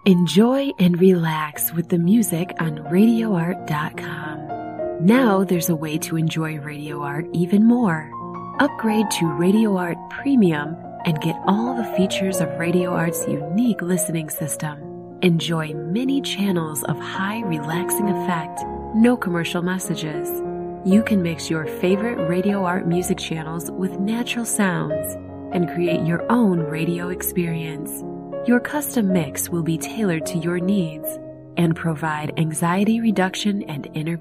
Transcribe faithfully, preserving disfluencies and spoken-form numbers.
Enjoy and relax with the music on radio art dot com. Now there's a way to enjoy Radio Art even more. Upgrade to Radio Art Premium and get all the features of Radio Art's unique listening system. Enjoy many channels of high relaxing effect, no commercial messages. You can mix your favorite Radio Art music channels with natural sounds and create your own radio experience. Your custom mix will be tailored to your needs and provide anxiety reduction and inner